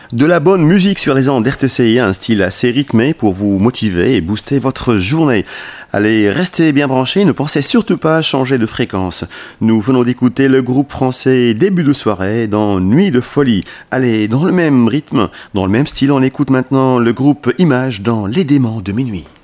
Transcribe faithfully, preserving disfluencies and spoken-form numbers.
De la bonne musique sur les ondes d'R T C I, un style assez rythmé pour vous motiver et booster votre journée. Allez, restez bien branchés, ne pensez surtout pas à changer de fréquence. Nous venons d'écouter le groupe français Début de soirée dans Nuit de folie. Allez, dans le même rythme, dans le même style, on écoute maintenant le groupe Image dans Les démons de minuit.